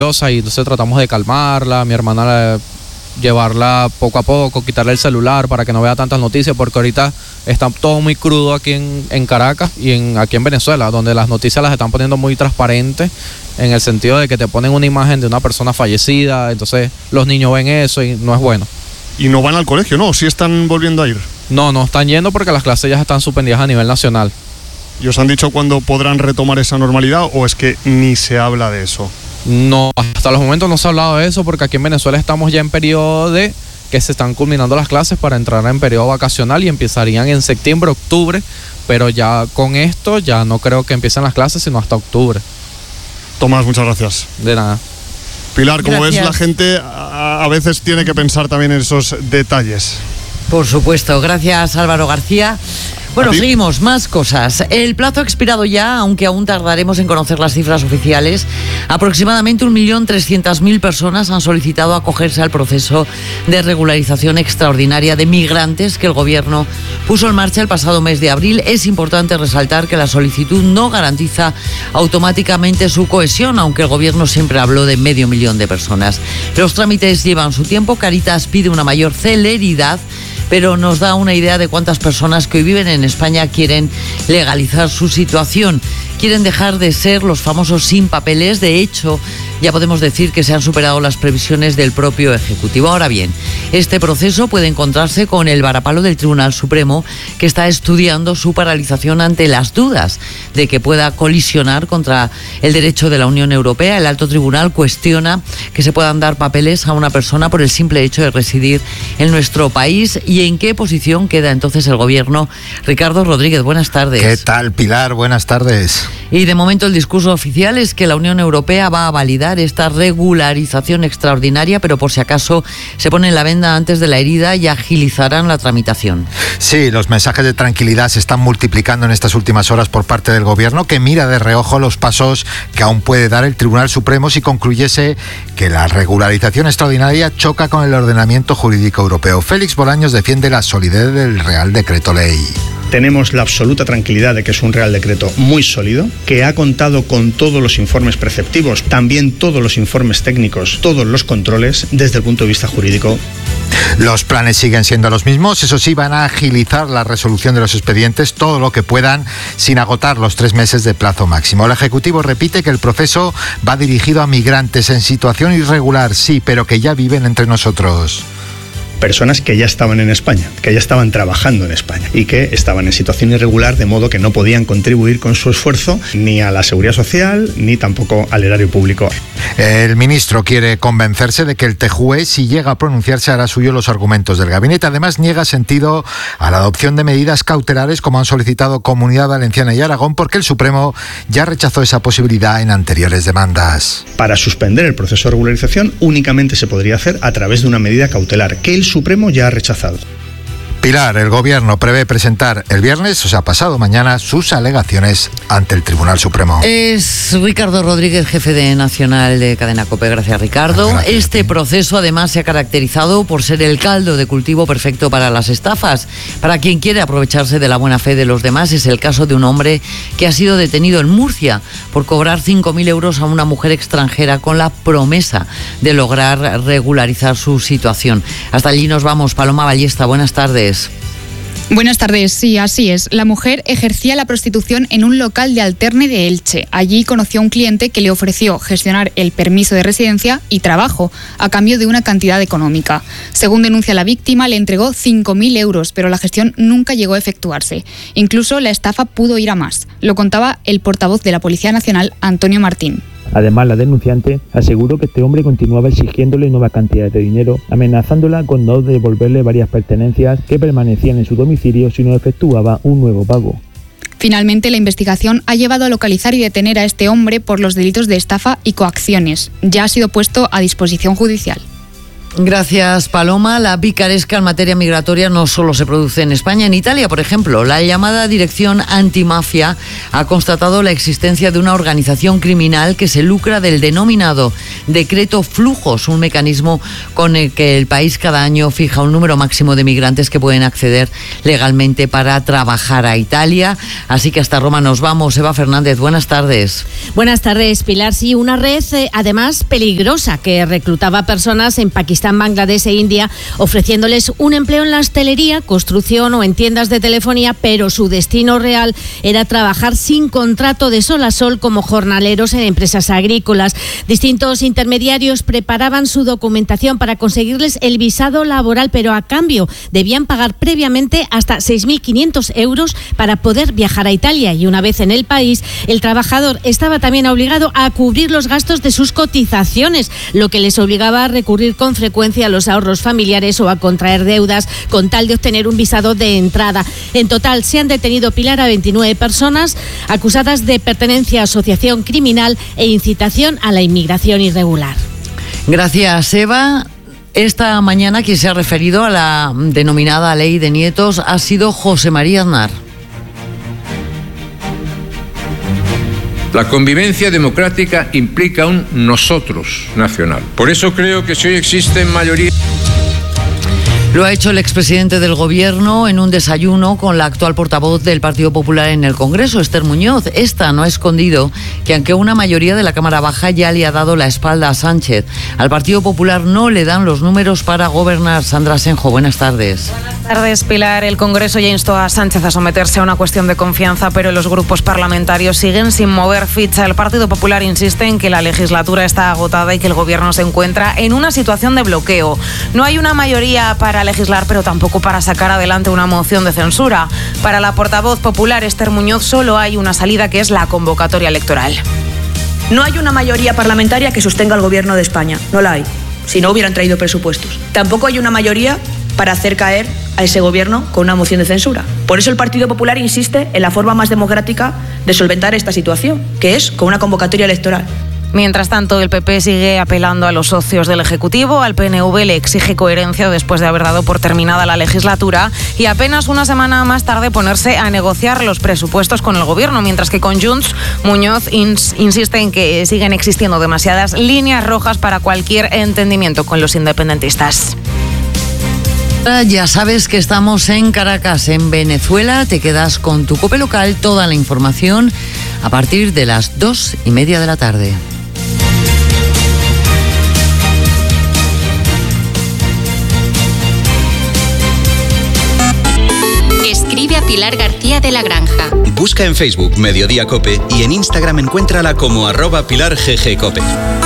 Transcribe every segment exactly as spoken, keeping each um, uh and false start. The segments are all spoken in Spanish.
y entonces tratamos de calmarla, mi hermana la, llevarla poco a poco, quitarle el celular para que no vea tantas noticias, porque ahorita está todo muy crudo aquí en, en Caracas y en, aquí en Venezuela, donde las noticias las están poniendo muy transparentes, en el sentido de que te ponen una imagen de una persona fallecida, entonces los niños ven eso y no es bueno. ¿Y no van al colegio, no? ¿Sí están volviendo a ir? No, no están yendo porque las clases ya están suspendidas a nivel nacional. ¿Y os han dicho cuándo podrán retomar esa normalidad o es que ni se habla de eso? No, hasta los momentos no se ha hablado de eso porque aquí en Venezuela estamos ya en periodo de que se están culminando las clases para entrar en periodo vacacional y empezarían en septiembre, octubre, pero ya con esto ya no creo que empiecen las clases sino hasta octubre. Tomás, muchas gracias. De nada. Pilar, como Gracias. ves, la gente a, a veces tiene que pensar también en esos detalles. Por supuesto, gracias Álvaro García. Bueno, seguimos, más cosas. El plazo ha expirado ya, aunque aún tardaremos en conocer las cifras oficiales. Aproximadamente un millón trescientas mil personas han solicitado acogerse al proceso de regularización extraordinaria de migrantes que el Gobierno puso en marcha el pasado mes de abril. Es importante resaltar que la solicitud no garantiza automáticamente su cohesión, aunque el Gobierno siempre habló de medio millón de personas. Los trámites llevan su tiempo. Cáritas pide una mayor celeridad, pero nos da una idea de cuántas personas que hoy viven en España quieren legalizar su situación. Quieren dejar de ser los famosos sin papeles. De hecho, ya podemos decir que se han superado las previsiones del propio Ejecutivo. Ahora bien, este proceso puede encontrarse con el varapalo del Tribunal Supremo, que está estudiando su paralización ante las dudas de que pueda colisionar contra el derecho de la Unión Europea. El alto tribunal cuestiona que se puedan dar papeles a una persona por el simple hecho de residir en nuestro país. ¿Y en qué posición queda entonces el Gobierno? Ricardo Rodríguez, buenas tardes. ¿Qué tal, Pilar? Buenas tardes. Y de momento el discurso oficial es que la Unión Europea va a validar esta regularización extraordinaria, pero por si acaso se pone la venda antes de la herida y agilizarán la tramitación. Sí, los mensajes de tranquilidad se están multiplicando en estas últimas horas por parte del Gobierno, que mira de reojo los pasos que aún puede dar el Tribunal Supremo si concluyese que la regularización extraordinaria choca con el ordenamiento jurídico europeo. Félix Bolaños defiende la solidez del Real Decreto Ley. Tenemos la absoluta tranquilidad de que es un Real Decreto muy sólido, que ha contado con todos los informes preceptivos, también todos los informes técnicos, todos los controles desde el punto de vista jurídico. Los planes siguen siendo los mismos, eso sí, van a agilizar la resolución de los expedientes todo lo que puedan sin agotar los tres meses de plazo máximo. El Ejecutivo repite que el proceso va dirigido a migrantes en situación irregular, sí, pero que ya viven entre nosotros. Personas que ya estaban en España, que ya estaban trabajando en España y que estaban en situación irregular, de modo que no podían contribuir con su esfuerzo ni a la seguridad social ni tampoco al erario público. El ministro quiere convencerse de que el T J U E, si llega a pronunciarse, hará suyo los argumentos del gabinete. Además, niega sentido a la adopción de medidas cautelares como han solicitado Comunidad Valenciana y Aragón, porque el Supremo ya rechazó esa posibilidad en anteriores demandas. Para suspender el proceso de regularización únicamente se podría hacer a través de una medida cautelar que el Supremo ya ha rechazado. Pilar, el Gobierno prevé presentar el viernes, o sea, pasado mañana, sus alegaciones ante el Tribunal Supremo. Es Ricardo Rodríguez, jefe de Nacional de Cadena COPE. Gracias, Ricardo. Gracias. Este proceso, además, se ha caracterizado por ser el caldo de cultivo perfecto para las estafas. Para quien quiere aprovecharse de la buena fe de los demás, es el caso de un hombre que ha sido detenido en Murcia por cobrar cinco mil euros a una mujer extranjera con la promesa de lograr regularizar su situación. Hasta allí nos vamos. Paloma Ballesta, buenas tardes. Buenas tardes, sí, así es. La mujer ejercía la prostitución en un local de Alterne de Elche. Allí conoció a un cliente que le ofreció gestionar el permiso de residencia y trabajo a cambio de una cantidad económica. Según denuncia la víctima, le entregó cinco mil euros, pero la gestión nunca llegó a efectuarse. Incluso la estafa pudo ir a más. Lo contaba el portavoz de la Policía Nacional, Antonio Martín. Además, la denunciante aseguró que este hombre continuaba exigiéndole nuevas cantidades de dinero, amenazándola con no devolverle varias pertenencias que permanecían en su domicilio si no efectuaba un nuevo pago. Finalmente, la investigación ha llevado a localizar y detener a este hombre por los delitos de estafa y coacciones. Ya ha sido puesto a disposición judicial. Gracias, Paloma. La picaresca en materia migratoria no solo se produce en España, en Italia, por ejemplo. La llamada Dirección Antimafia ha constatado la existencia de una organización criminal que se lucra del denominado Decreto Flujos, un mecanismo con el que el país cada año fija un número máximo de migrantes que pueden acceder legalmente para trabajar a Italia. Así que hasta Roma nos vamos. Eva Fernández, buenas tardes. Buenas tardes, Pilar. Sí, una red eh, además peligrosa que reclutaba personas en Pakistán, Bangladesh e India, ofreciéndoles un empleo en la hostelería, construcción o en tiendas de telefonía, pero su destino real era trabajar sin contrato de sol a sol como jornaleros en empresas agrícolas. Distintos intermediarios preparaban su documentación para conseguirles el visado laboral, pero a cambio debían pagar previamente hasta seis mil quinientos euros para poder viajar a Italia, y una vez en el país, el trabajador estaba también obligado a cubrir los gastos de sus cotizaciones, lo que les obligaba a recurrir con frecuencia a los ahorros familiares o a contraer deudas con tal de obtener un visado de entrada. En total se han detenido, Pilar, a veintinueve personas acusadas de pertenencia a asociación criminal e incitación a la inmigración irregular. Gracias, Eva. Esta mañana quien se ha referido a la denominada Ley de Nietos ha sido José María Aznar. La convivencia democrática implica un nosotros nacional. Por eso creo que si hoy existen mayoría... Lo ha hecho el expresidente del Gobierno en un desayuno con la actual portavoz del Partido Popular en el Congreso, Esther Muñoz. Esta no ha escondido que aunque una mayoría de la Cámara Baja ya le ha dado la espalda a Sánchez, al Partido Popular no le dan los números para gobernar. Sandra Senjo, buenas tardes. Buenas tardes, Pilar. El Congreso ya instó a Sánchez a someterse a una cuestión de confianza, pero los grupos parlamentarios siguen sin mover ficha. El Partido Popular insiste en que la legislatura está agotada y que el Gobierno se encuentra en una situación de bloqueo. No hay una mayoría para legislar, pero tampoco para sacar adelante una moción de censura. Para la portavoz popular Esther Muñoz solo hay una salida, que es la convocatoria electoral. No hay una mayoría parlamentaria que sostenga al Gobierno de España, no la hay, si no hubieran traído presupuestos. Tampoco hay una mayoría para hacer caer a ese Gobierno con una moción de censura. Por eso el Partido Popular insiste en la forma más democrática de solventar esta situación, que es con una convocatoria electoral. Mientras tanto, el P P sigue apelando a los socios del Ejecutivo. Al P N V le exige coherencia después de haber dado por terminada la legislatura y apenas una semana más tarde ponerse a negociar los presupuestos con el Gobierno, mientras que con Junts, Muñoz ins- insiste en que siguen existiendo demasiadas líneas rojas para cualquier entendimiento con los independentistas. Ya sabes que estamos en Caracas, en Venezuela. Te quedas con tu COPE local, toda la información a partir de las dos y media de la tarde. Escribe a Pilar García de la Granja. Busca en Facebook Mediodía Cope y en Instagram encuéntrala como arroba Pilar G G Cope.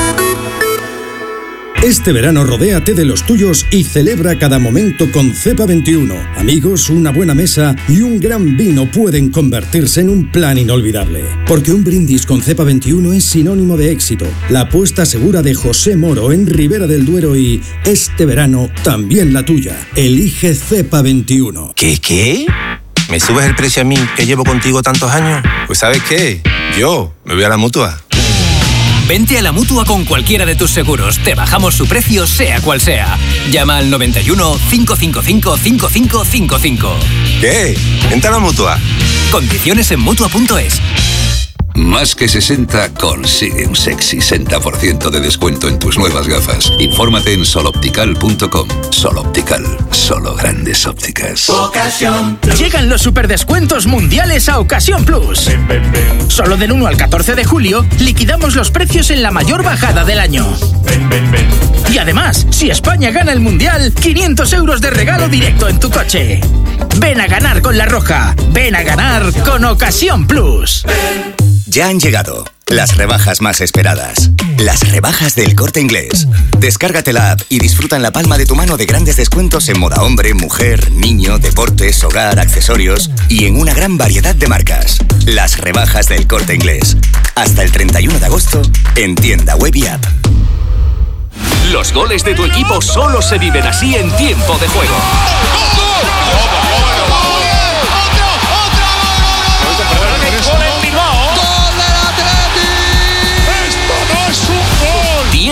Este verano rodéate de los tuyos y celebra cada momento con Cepa veintiuno. Amigos, una buena mesa y un gran vino pueden convertirse en un plan inolvidable. Porque un brindis con Cepa veintiuno es sinónimo de éxito. La apuesta segura de José Moro en Ribera del Duero y este verano también la tuya. Elige Cepa veintiuno. ¿Qué, qué? ¿Me subes el precio a mí, que llevo contigo tantos años? Pues ¿sabes qué? Yo me voy a la Mutua. Vente a la Mutua con cualquiera de tus seguros. Te bajamos su precio, sea cual sea. Llama al noventa y uno, cinco cinco cinco, cinco cinco cinco cinco. ¿Qué? Vente a la Mutua. Condiciones en Mutua punto es. Más que sesenta consigue un sexy sesenta por ciento de descuento en tus nuevas gafas. Infórmate en soloptical punto com. Sol Optical, solo grandes ópticas. Ocasión. Llegan los superdescuentos mundiales a Ocasión Plus. Ven, ven, ven. Solo del uno al catorce de julio liquidamos los precios en la mayor bajada del año. Ven, ven, ven. Y además, si España gana el mundial, quinientos euros de regalo directo en tu coche. Ven a ganar con La Roja. Ven a ganar con Ocasión Plus. Ven. Ya han llegado las rebajas más esperadas. Las rebajas del Corte Inglés. Descárgate la app y disfruta en la palma de tu mano de grandes descuentos en moda hombre, mujer, niño, deportes, hogar, accesorios y en una gran variedad de marcas. Las rebajas del Corte Inglés. Hasta el treinta y uno de agosto en tienda web y app. Los goles de tu equipo solo se viven así en tiempo de juego.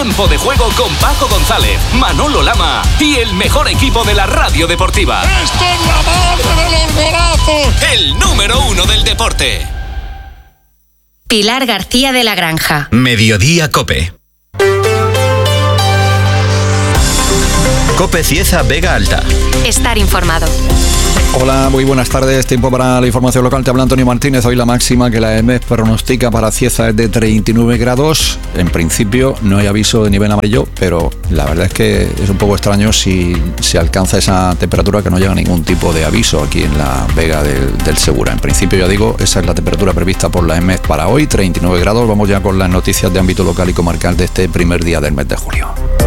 Tiempo de Juego con Paco González, Manolo Lama y el mejor equipo de la radio deportiva. ¡Esto es la madre de los golazos! El número uno del deporte. Pilar García de la Granja. Mediodía Cope. Cope Cieza Vega Alta. Estar informado. Hola, muy buenas tardes. Tiempo para la información local. Te habla Antonio Martínez. Hoy la máxima que la E M E T pronostica para Cieza es de treinta y nueve grados. En principio no hay aviso de nivel amarillo, pero la verdad es que es un poco extraño si se alcanza esa temperatura que no llega ningún tipo de aviso aquí en la Vega del, del Segura. En principio, ya digo, esa es la temperatura prevista por la E M E T para hoy, treinta y nueve grados. Vamos ya con las noticias de ámbito local y comarcal de este primer día del mes de julio.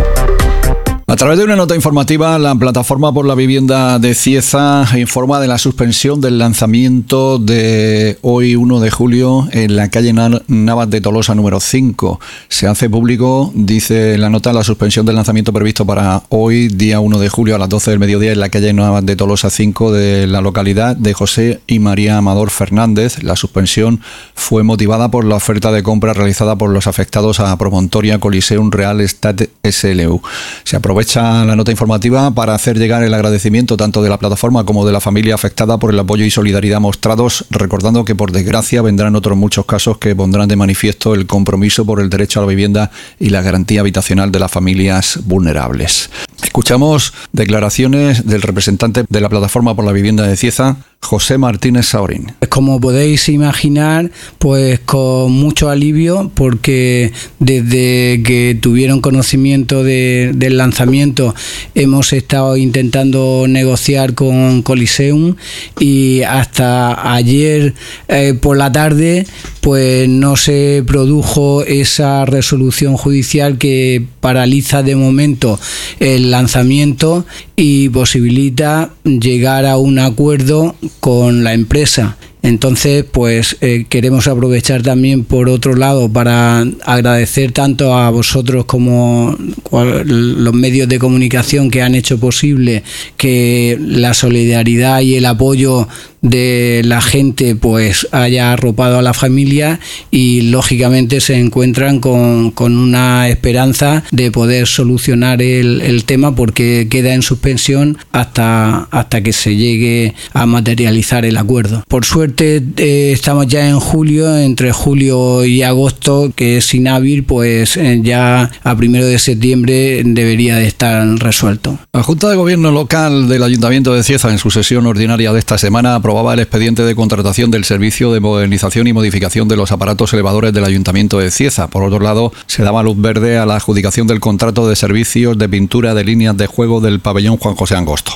A través de una nota informativa, la Plataforma por la Vivienda de Cieza informa de la suspensión del lanzamiento de hoy, uno de julio, en la calle Navas de Tolosa número cinco. Se hace público, dice la nota, la suspensión del lanzamiento previsto para hoy, día uno de julio, a las doce del mediodía, en la calle Navas de Tolosa cinco de la localidad de José y María Amador Fernández. La suspensión fue motivada por la oferta de compra realizada por los afectados a Promontoria Coliseum Real Estate S L U. Se aprobó Aprovecha la nota informativa para hacer llegar el agradecimiento tanto de la plataforma como de la familia afectada por el apoyo y solidaridad mostrados, recordando que por desgracia vendrán otros muchos casos que pondrán de manifiesto el compromiso por el derecho a la vivienda y la garantía habitacional de las familias vulnerables. Escuchamos declaraciones del representante de la Plataforma por la Vivienda de Cieza, José Martínez Saurín. Como podéis imaginar, pues con mucho alivio, porque desde que tuvieron conocimiento de, del lanzamiento hemos estado intentando negociar con Coliseum y hasta ayer eh, por la tarde pues no se produjo esa resolución judicial que paraliza de momento el lanzamiento y posibilita llegar a un acuerdo con la empresa. Entonces, pues eh, queremos aprovechar también, por otro lado, para agradecer tanto a vosotros como cual, los medios de comunicación que han hecho posible que la solidaridad y el apoyo de la gente pues haya arropado a la familia y lógicamente se encuentran con, con una esperanza de poder solucionar el, el tema, porque queda en suspensión hasta, hasta que se llegue a materializar el acuerdo. Por suerte eh, estamos ya en julio, entre julio y agosto, que es inhábil, pues eh, ya a primero de septiembre debería de estar resuelto. La Junta de Gobierno Local del Ayuntamiento de Cieza, en su sesión ordinaria de esta semana, aprobaba el expediente de contratación del servicio de modernización y modificación de los aparatos elevadores del Ayuntamiento de Cieza. Por otro lado, se daba luz verde a la adjudicación del contrato de servicios de pintura de líneas de juego del pabellón Juan José Angosto.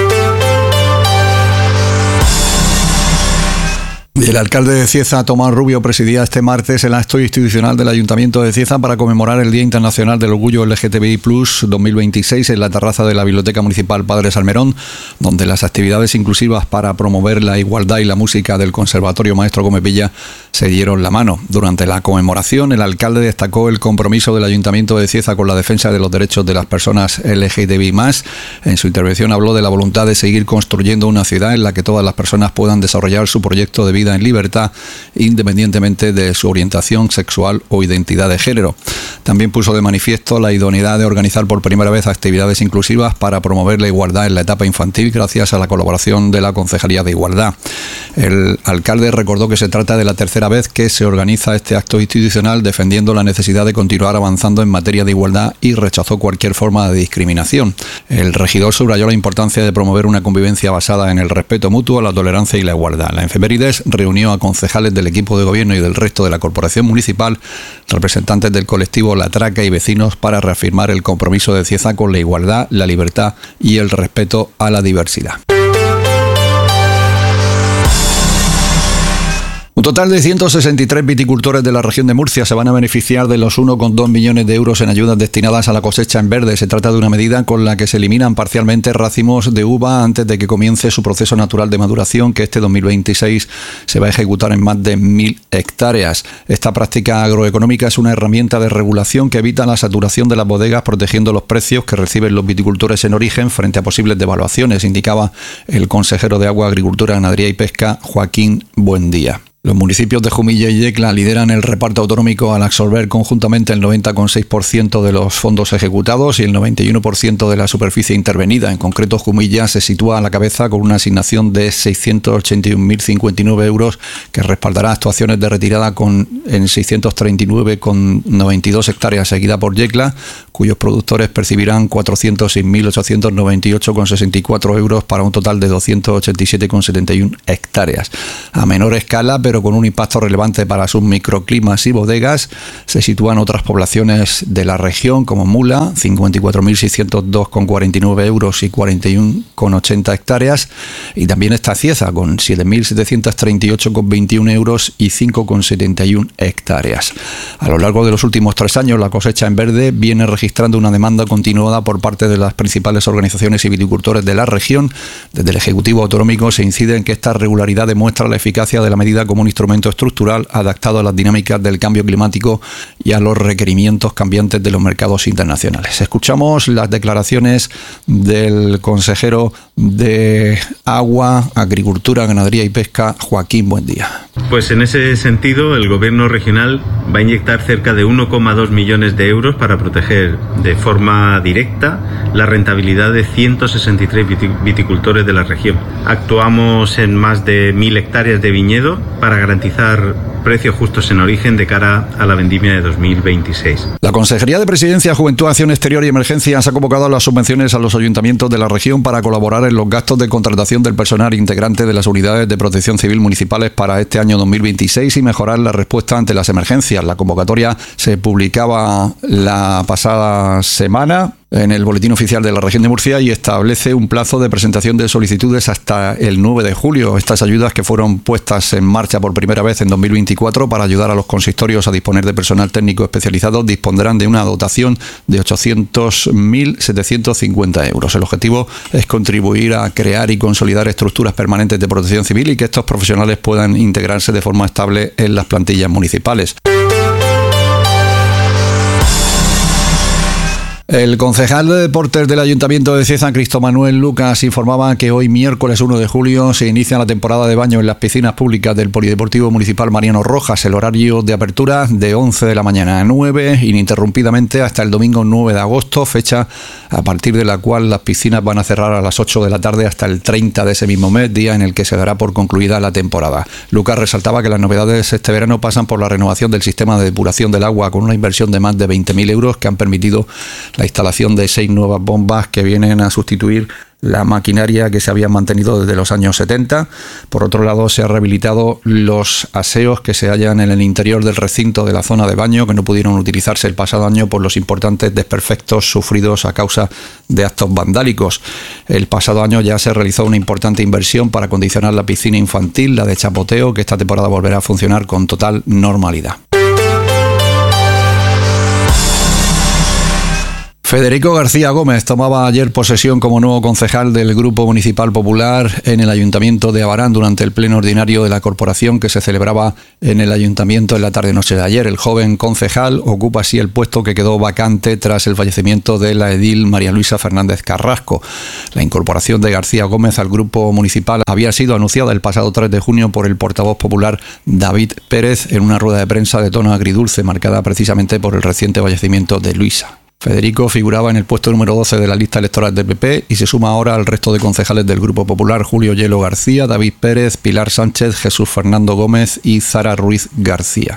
El alcalde de Cieza, Tomás Rubio, presidía este martes el acto institucional del Ayuntamiento de Cieza para conmemorar el Día Internacional del Orgullo L G T B I plus dos mil veintiséis en la terraza de la Biblioteca Municipal Padre Salmerón, donde las actividades inclusivas para promover la igualdad y la música del Conservatorio Maestro Gómez Villa se dieron la mano. Durante la conmemoración, el alcalde destacó el compromiso del Ayuntamiento de Cieza con la defensa de los derechos de las personas L G T B I más. En su intervención habló de la voluntad de seguir construyendo una ciudad en la que todas las personas puedan desarrollar su proyecto de vida en libertad, independientemente de su orientación sexual o identidad de género. También puso de manifiesto la idoneidad de organizar por primera vez actividades inclusivas para promover la igualdad en la etapa infantil gracias a la colaboración de la Concejalía de Igualdad. El alcalde recordó que se trata de la tercera vez que se organiza este acto institucional, defendiendo la necesidad de continuar avanzando en materia de igualdad, y rechazó cualquier forma de discriminación. El regidor subrayó la importancia de promover una convivencia basada en el respeto mutuo, la tolerancia y la igualdad. La efemérides reunió a concejales del equipo de gobierno y del resto de la corporación municipal, representantes del colectivo La Traca y vecinos, para reafirmar el compromiso de Cieza con la igualdad, la libertad y el respeto a la diversidad. Un total de ciento sesenta y tres viticultores de la región de Murcia se van a beneficiar de los uno coma dos millones de euros en ayudas destinadas a la cosecha en verde. Se trata de una medida con la que se eliminan parcialmente racimos de uva antes de que comience su proceso natural de maduración, que este dos mil veintiséis se va a ejecutar en más de mil hectáreas. Esta práctica agroeconómica es una herramienta de regulación que evita la saturación de las bodegas, protegiendo los precios que reciben los viticultores en origen frente a posibles devaluaciones, indicaba el consejero de Agua, Agricultura, Ganadería y Pesca, Joaquín Buendía. Los municipios de Jumilla y Yecla lideran el reparto autonómico al absorber conjuntamente el noventa coma seis por ciento de los fondos ejecutados y el noventa y uno por ciento de la superficie intervenida. En concreto, Jumilla se sitúa a la cabeza con una asignación de seiscientos ochenta y un mil cincuenta y nueve euros que respaldará actuaciones de retirada con, en seiscientos treinta y nueve coma noventa y dos hectáreas, seguida por Yecla, cuyos productores percibirán cuatrocientos seis mil ochocientos noventa y ocho coma sesenta y cuatro euros para un total de doscientos ochenta y siete coma setenta y uno hectáreas. A menor escala, pero con un impacto relevante para sus microclimas y bodegas, se sitúan otras poblaciones de la región como Mula, cincuenta y cuatro mil seiscientos dos coma cuarenta y nueve euros y cuarenta y uno coma ochenta hectáreas, y también está Cieza con siete mil setecientos treinta y ocho coma veintiuno euros y cinco coma setenta y uno hectáreas. A lo largo de los últimos tres años, la cosecha en verde viene registrando una demanda continuada por parte de las principales organizaciones y viticultores de la región. Desde el Ejecutivo Autonómico se incide en que esta regularidad demuestra la eficacia de la medida como un instrumento estructural adaptado a las dinámicas del cambio climático y a los requerimientos cambiantes de los mercados internacionales. Escuchamos las declaraciones del consejero de Agua, Agricultura, Ganadería y Pesca, Joaquín Buendía. Pues en ese sentido, el Gobierno regional va a inyectar cerca de uno coma dos millones de euros para proteger de forma directa la rentabilidad de ciento sesenta y tres viticultores de la región. Actuamos en más de mil hectáreas de viñedo para garantizar precios justos en origen de cara a la vendimia de dos mil veintiséis. La Consejería de Presidencia, Juventud, Acción Exterior y Emergencias ha convocado las subvenciones a los ayuntamientos de la región para colaborar en los gastos de contratación del personal integrante de las unidades de protección civil municipales para este año dos mil veintiséis y mejorar la respuesta ante las emergencias. La convocatoria se publicaba la pasada semana en el Boletín Oficial de la Región de Murcia y establece un plazo de presentación de solicitudes hasta el nueve de julio. Estas ayudas, que fueron puestas en marcha por primera vez en dos mil veinticuatro para ayudar a los consistorios a disponer de personal técnico especializado, dispondrán de una dotación de ochocientos mil setecientos cincuenta euros. El objetivo es contribuir a crear y consolidar estructuras permanentes de protección civil y que estos profesionales puedan integrarse de forma estable en las plantillas municipales. El concejal de Deportes del Ayuntamiento de Cieza, Cristo Manuel Lucas, informaba que hoy, miércoles uno de julio, se inicia la temporada de baño en las piscinas públicas del Polideportivo Municipal Mariano Rojas. El horario de apertura de once de la mañana a nueve, ininterrumpidamente hasta el domingo nueve de agosto, fecha a partir de la cual las piscinas van a cerrar a las ocho de la tarde hasta el treinta de ese mismo mes, día en el que se dará por concluida la temporada. Lucas resaltaba que las novedades este verano pasan por la renovación del sistema de depuración del agua, con una inversión de más de veinte mil euros que han permitido la instalación de seis nuevas bombas que vienen a sustituir la maquinaria que se había mantenido desde los años setenta. Por otro lado, se han rehabilitado los aseos que se hallan en el interior del recinto de la zona de baño, que no pudieron utilizarse el pasado año por los importantes desperfectos sufridos a causa de actos vandálicos. El pasado año ya se realizó una importante inversión para acondicionar la piscina infantil, la de chapoteo, que esta temporada volverá a funcionar con total normalidad. Federico García Gómez tomaba ayer posesión como nuevo concejal del Grupo Municipal Popular en el Ayuntamiento de Abarán durante el pleno ordinario de la corporación que se celebraba en el Ayuntamiento en la tarde-noche de ayer. El joven concejal ocupa así el puesto que quedó vacante tras el fallecimiento de la edil María Luisa Fernández Carrasco. La incorporación de García Gómez al Grupo Municipal había sido anunciada el pasado tres de junio por el portavoz popular David Pérez en una rueda de prensa de tono agridulce marcada precisamente por el reciente fallecimiento de Luisa. Federico figuraba en el puesto número doce de la lista electoral del P P y se suma ahora al resto de concejales del Grupo Popular: Julio Hielo García, David Pérez, Pilar Sánchez, Jesús Fernando Gómez y Zara Ruiz García.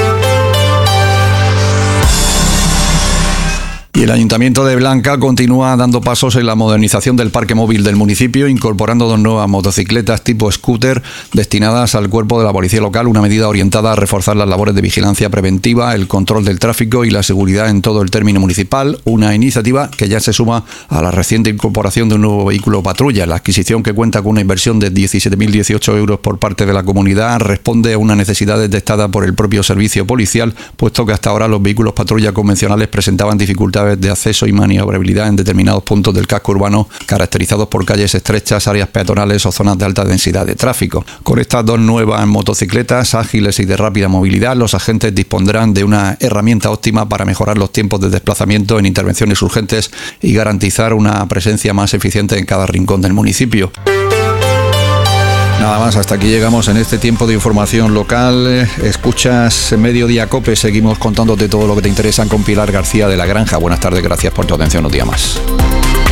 Y el Ayuntamiento de Blanca continúa dando pasos en la modernización del parque móvil del municipio, incorporando dos nuevas motocicletas tipo scooter destinadas al cuerpo de la policía local, una medida orientada a reforzar las labores de vigilancia preventiva, el control del tráfico y la seguridad en todo el término municipal, una iniciativa que ya se suma a la reciente incorporación de un nuevo vehículo patrulla. La adquisición, que cuenta con una inversión de diecisiete mil dieciocho euros por parte de la comunidad, responde a una necesidad detectada por el propio servicio policial, puesto que hasta ahora los vehículos patrulla convencionales presentaban dificultades de acceso y maniobrabilidad en determinados puntos del casco urbano, caracterizados por calles estrechas, áreas peatonales o zonas de alta densidad de tráfico. Con estas dos nuevas motocicletas ágiles y de rápida movilidad, los agentes dispondrán de una herramienta óptima para mejorar los tiempos de desplazamiento en intervenciones urgentes y garantizar una presencia más eficiente en cada rincón del municipio. Nada más, hasta aquí llegamos en este tiempo de información local. Escuchas Mediodía Cope, seguimos contándote todo lo que te interesa con Pilar García de la Granja. Buenas tardes, gracias por tu atención un día más.